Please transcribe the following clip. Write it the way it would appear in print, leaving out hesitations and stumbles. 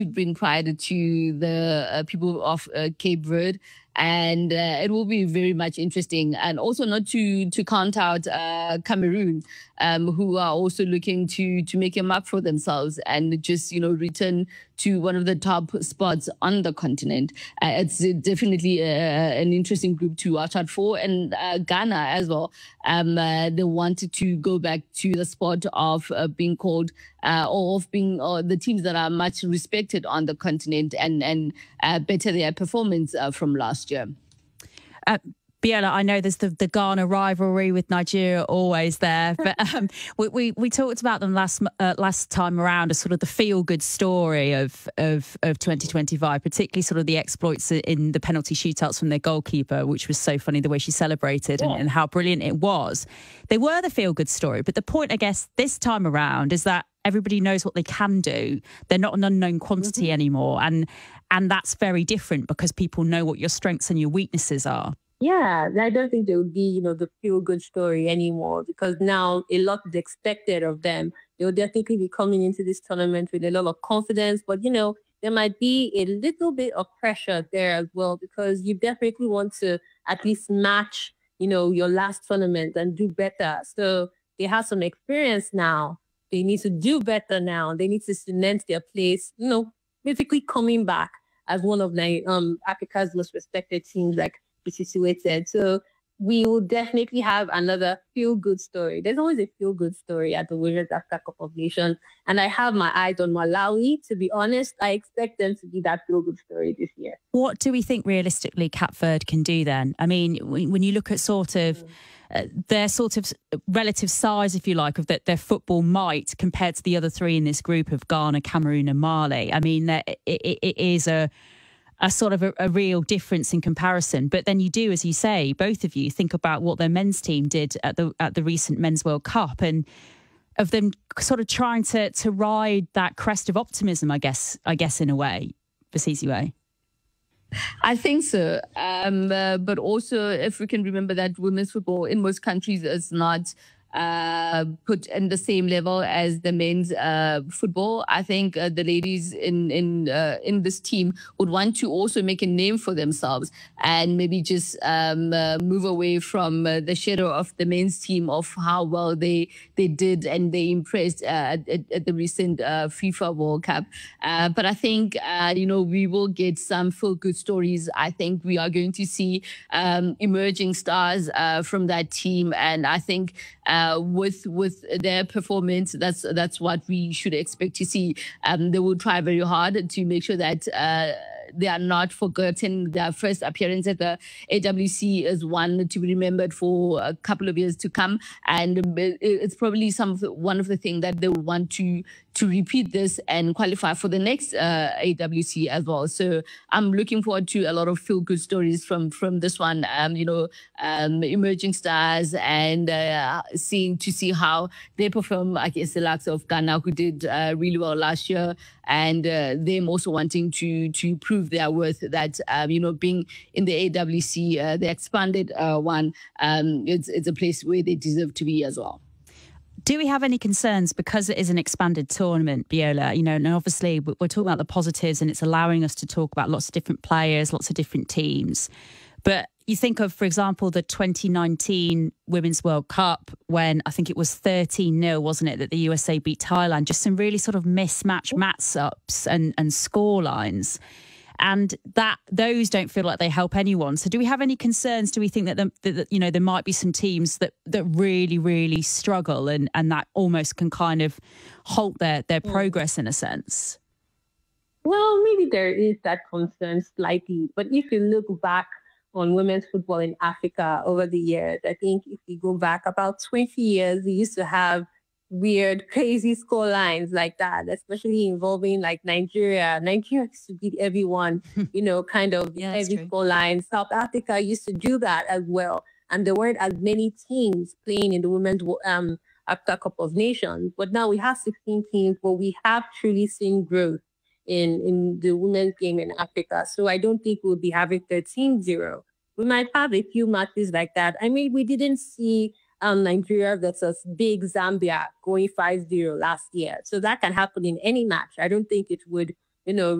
bring pride to the people of Cape Verde. And it will be very much interesting. And also not to count out Cameroon, who are also looking to make a mark for themselves and just, return to one of the top spots on the continent. It's definitely an interesting group to watch out for. And Ghana as well. They wanted to go back to the spot of being called or of being the teams that are much respected on the continent and better their performance from last year. Biola, I know there's the Ghana rivalry with Nigeria always there, but we talked about them last time around as sort of the feel-good story of 2025, particularly sort of the exploits in the penalty shootouts from their goalkeeper, which was so funny the way she celebrated and how brilliant it was. They were the feel-good story, but the point, I guess, this time around is that everybody knows what they can do. They're not an unknown quantity anymore, and that's very different because people know what your strengths and your weaknesses are. Yeah, I don't think there would be, the feel-good story anymore because now a lot is expected of them. They'll definitely be coming into this tournament with a lot of confidence, but, there might be a little bit of pressure there as well because you definitely want to at least match, your last tournament and do better. So they have some experience now. They need to do better now. They need to cement their place, basically coming back as one of Africa's most respected teams, situated. So we will definitely have another feel-good story. There's always a feel-good story at the Women's Africa Cup of Nations. And I have my eyes on Malawi. To be honest, I expect them to be that feel-good story this year. What do we think realistically Cape Verde can do then? I mean, when you look at sort of their sort of relative size, if you like, of their football might compared to the other three in this group of Ghana, Cameroon and Mali, I mean, it is a sort of a real difference in comparison. But then you do, as you say, both of you think about what their men's team did at the recent Men's World Cup and of them sort of trying to ride that crest of optimism, I guess in a way, for Sisiwe. I think so. But also, if we can remember that women's football in most countries is not put in the same level as the men's football. I think the ladies in this team would want to also make a name for themselves and maybe just move away from the shadow of the men's team of how well they did and they impressed at the recent FIFA World Cup. But I think we will get some feel-good stories. I think we are going to see emerging stars from that team, and I think with their performance, that's what we should expect to see. They will try very hard to make sure that they are not forgotten. Their first appearance at the AWC is one to be remembered for a couple of years to come, and it's probably one of the things that they will want to repeat this and qualify for the next AWC as well. So I'm looking forward to a lot of feel-good stories from this one. Emerging stars and to see how they perform. I guess the likes of Ghana, who did really well last year, and them also wanting to prove their worth. That being in the AWC, the expanded one, it's a place where they deserve to be as well. Do we have any concerns because it is an expanded tournament, Biola? And obviously we're talking about the positives and it's allowing us to talk about lots of different players, lots of different teams. But you think of, for example, the 2019 Women's World Cup when I think it was 13-0, wasn't it, that the USA beat Thailand? Just some really sort of mismatched match-ups and score lines. And those don't feel like they help anyone. So do we have any concerns? Do we think that there might be some teams that really, really struggle and that almost can kind of halt their progress in a sense? Well, maybe there is that concern slightly. But if you look back on women's football in Africa over the years, I think if you go back about 20 years, we used to have weird, crazy score lines like that, especially involving like Nigeria. Nigeria used to beat everyone, every score line. South Africa used to do that as well. And there weren't as many teams playing in the Women's Africa Cup of Nations. But now we have 16 teams, but we have truly seen growth in the women's game in Africa. So I don't think we'll be having 13-0. We might have a few matches like that. I mean, we didn't see Nigeria versus big Zambia going 5-0 last year. So that can happen in any match. I don't think it would you know,